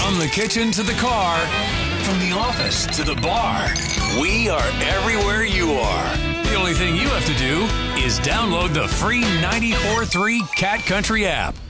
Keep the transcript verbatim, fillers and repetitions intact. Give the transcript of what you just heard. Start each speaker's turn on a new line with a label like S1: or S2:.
S1: From the kitchen to the car, from the office to the bar, we are everywhere you are. The only thing you have to do is download the free ninety-four point three Cat Country app.